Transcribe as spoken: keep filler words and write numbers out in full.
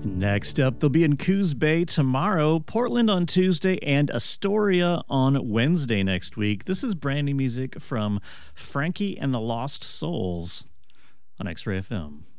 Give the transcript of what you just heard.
Next up, they'll be in Coos Bay tomorrow, Portland on Tuesday, and Astoria on Wednesday next week. This is brand new music from Frankie and the Lost Souls on X-Ray F M.